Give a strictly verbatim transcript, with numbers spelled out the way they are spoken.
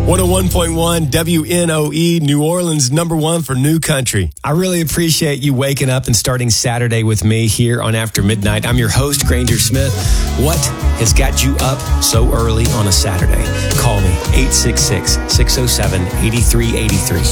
one oh one point one W N O E, New Orleans, number one for new country. I really appreciate you waking up and starting Saturday with me here on After Midnight. I'm your host, Granger Smith. What has got you up so early on a Saturday? Call me, eight six six, six oh seven, eight three eight three.